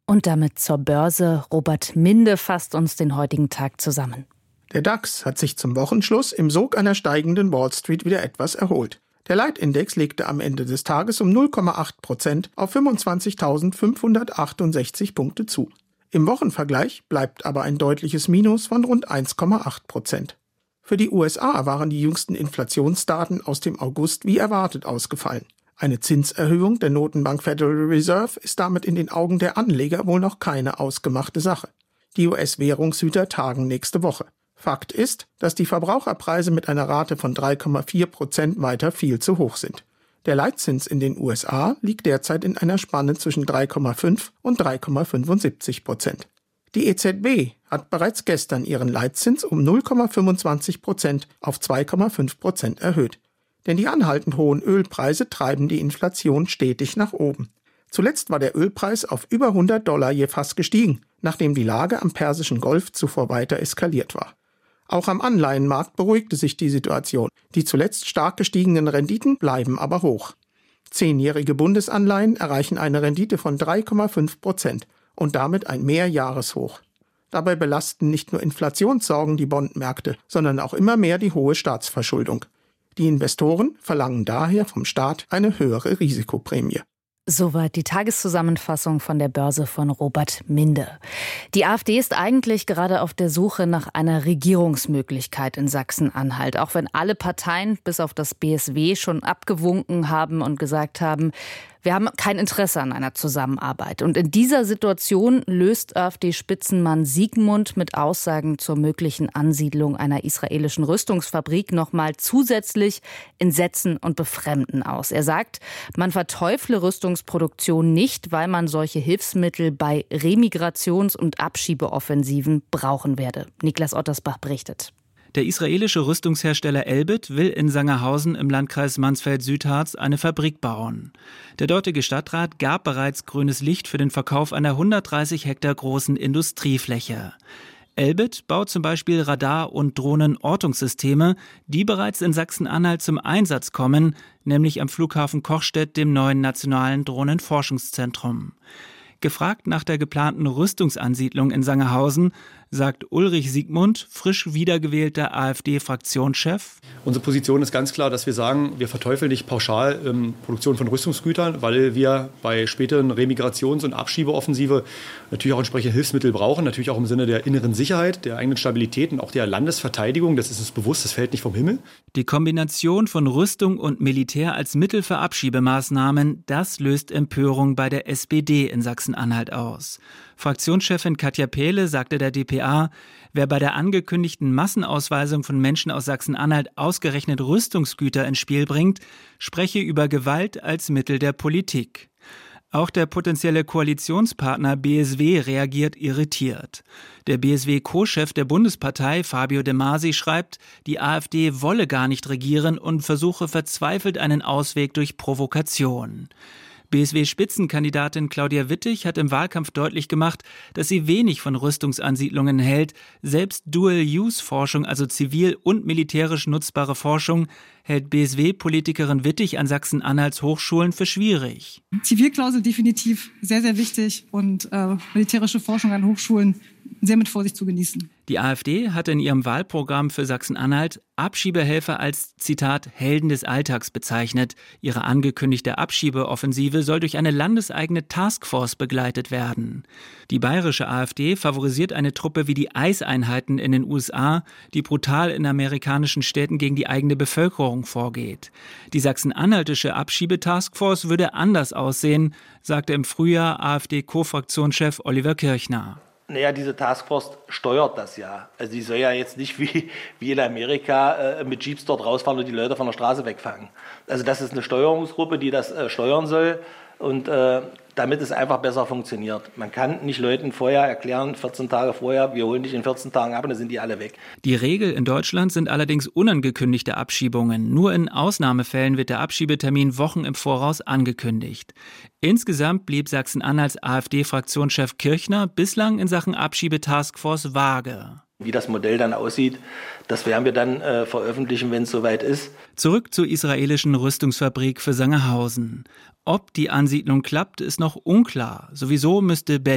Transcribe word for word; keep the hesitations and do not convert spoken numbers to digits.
Und damit zur Börse. Robert Minde fasst uns den heutigen Tag zusammen. Der DAX hat sich zum Wochenschluss im Sog einer steigenden Wall Street wieder etwas erholt. Der Leitindex legte am Ende des Tages um null Komma acht Prozent auf fünfundzwanzigtausendfünfhundertachtundsechzig Punkte zu. Im Wochenvergleich bleibt aber ein deutliches Minus von rund eins Komma acht Prozent. Für die U S A waren die jüngsten Inflationsdaten aus dem August wie erwartet ausgefallen. Eine Zinserhöhung der Notenbank Federal Reserve ist damit in den Augen der Anleger wohl noch keine ausgemachte Sache. Die U S-Währungshüter tagen nächste Woche. Fakt ist, dass die Verbraucherpreise mit einer Rate von drei Komma vier Prozent weiter viel zu hoch sind. Der Leitzins in den U S A liegt derzeit in einer Spanne zwischen drei Komma fünf und drei Komma fünfundsiebzig Prozent. Die E Z B hat bereits gestern ihren Leitzins um null Komma fünfundzwanzig Prozent auf zwei Komma fünf Prozent erhöht. Denn die anhaltend hohen Ölpreise treiben die Inflation stetig nach oben. Zuletzt war der Ölpreis auf über hundert Dollar je Fass gestiegen, nachdem die Lage am Persischen Golf zuvor weiter eskaliert war. Auch am Anleihenmarkt beruhigte sich die Situation. Die zuletzt stark gestiegenen Renditen bleiben aber hoch. Zehnjährige Bundesanleihen erreichen eine Rendite von drei Komma fünf Prozent und damit ein Mehrjahreshoch. Dabei belasten nicht nur Inflationssorgen die Bondmärkte, sondern auch immer mehr die hohe Staatsverschuldung. Die Investoren verlangen daher vom Staat eine höhere Risikoprämie. Soweit die Tageszusammenfassung von der Börse von Robert Minde. Die AfD ist eigentlich gerade auf der Suche nach einer Regierungsmöglichkeit in Sachsen-Anhalt. Auch wenn alle Parteien bis auf das B S W schon abgewunken haben und gesagt haben, wir haben kein Interesse an einer Zusammenarbeit. Und in dieser Situation löst AfD-Spitzenmann Siegmund mit Aussagen zur möglichen Ansiedlung einer israelischen Rüstungsfabrik nochmal zusätzlich Entsetzen und Befremden aus. Er sagt, man verteufle Rüstungsproduktion nicht, weil man solche Hilfsmittel bei Remigrations- und Abschiebeoffensiven brauchen werde. Niklas Ottersbach berichtet. Der israelische Rüstungshersteller Elbit will in Sangerhausen im Landkreis Mansfeld-Südharz eine Fabrik bauen. Der dortige Stadtrat gab bereits grünes Licht für den Verkauf einer hundertdreißig Hektar großen Industriefläche. Elbit baut zum Beispiel Radar- und Drohnenortungssysteme, die bereits in Sachsen-Anhalt zum Einsatz kommen, nämlich am Flughafen Kochstedt, dem neuen nationalen Drohnenforschungszentrum. Gefragt nach der geplanten Rüstungsansiedlung in Sangerhausen, sagt Ulrich Siegmund, frisch wiedergewählter AfD-Fraktionschef. Unsere Position ist ganz klar, dass wir sagen, wir verteufeln nicht pauschal ähm, Produktion von Rüstungsgütern, weil wir bei späteren Remigrations- und Abschiebeoffensive natürlich auch entsprechende Hilfsmittel brauchen, natürlich auch im Sinne der inneren Sicherheit, der eigenen Stabilität und auch der Landesverteidigung. Das ist uns bewusst, das fällt nicht vom Himmel. Die Kombination von Rüstung und Militär als Mittel für Abschiebemaßnahmen, das löst Empörung bei der S P D in Sachsen-Anhalt aus. Fraktionschefin Katja Pehle sagte der D P A, wer bei der angekündigten Massenausweisung von Menschen aus Sachsen-Anhalt ausgerechnet Rüstungsgüter ins Spiel bringt, spreche über Gewalt als Mittel der Politik. Auch der potenzielle Koalitionspartner B S W reagiert irritiert. Der B S W-Co-Chef der Bundespartei, Fabio De Masi, schreibt, die AfD wolle gar nicht regieren und versuche verzweifelt einen Ausweg durch Provokation. B S W-Spitzenkandidatin Claudia Wittig hat im Wahlkampf deutlich gemacht, dass sie wenig von Rüstungsansiedlungen hält. Selbst Dual-Use-Forschung, also zivil und militärisch nutzbare Forschung, hält B S W-Politikerin Wittig an Sachsen-Anhalts Hochschulen für schwierig. Zivilklausel definitiv sehr, sehr wichtig und äh, militärische Forschung an Hochschulen sehr mit Vorsicht zu genießen. Die AfD hatte in ihrem Wahlprogramm für Sachsen-Anhalt Abschiebehelfer als, Zitat, Helden des Alltags bezeichnet. Ihre angekündigte Abschiebeoffensive soll durch eine landeseigene Taskforce begleitet werden. Die bayerische AfD favorisiert eine Truppe wie die ICE-Einheiten in den U S A, die brutal in amerikanischen Städten gegen die eigene Bevölkerung vorgeht. Die sachsen-anhaltische Abschiebetaskforce würde anders aussehen, sagte im Frühjahr AfD-Co-Fraktionschef Oliver Kirchner. Naja, diese Taskforce steuert das ja. Also die soll ja jetzt nicht wie, wie in Amerika äh, mit Jeeps dort rausfahren und die Leute von der Straße wegfangen. Also das ist eine Steuerungsgruppe, die das äh, steuern soll und äh, damit es einfach besser funktioniert. Man kann nicht Leuten vorher erklären, vierzehn Tage vorher, wir holen dich in vierzehn Tagen ab und dann sind die alle weg. Die Regel in Deutschland sind allerdings unangekündigte Abschiebungen. Nur in Ausnahmefällen wird der Abschiebetermin Wochen im Voraus angekündigt. Insgesamt blieb Sachsen-Anhalts AfD-Fraktionschef Kirchner bislang in Sachen Abschiebetaskforce vage. Wie das Modell dann aussieht, das werden wir dann äh, veröffentlichen, wenn es soweit ist. Zurück zur israelischen Rüstungsfabrik für Sangerhausen. Ob die Ansiedlung klappt, ist noch unklar. Sowieso müsste Berlin